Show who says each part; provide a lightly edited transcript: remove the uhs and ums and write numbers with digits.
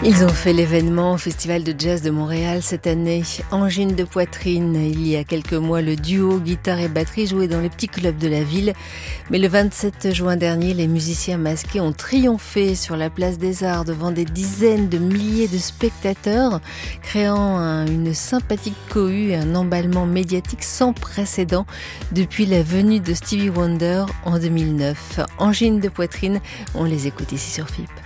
Speaker 1: Ils ont fait l'événement au Festival de Jazz de Montréal cette année. Angine de poitrine. Il y a quelques mois, le duo guitare et batterie jouait dans les petits clubs de la ville. Mais le 27 juin dernier, les musiciens masqués ont triomphé sur la place des Arts devant des dizaines de milliers de spectateurs, créant une sympathique cohue et un emballement médiatique sans précédent depuis la venue de Stevie Wonder en 2009. Angine de poitrine, on les écoute ici sur FIP.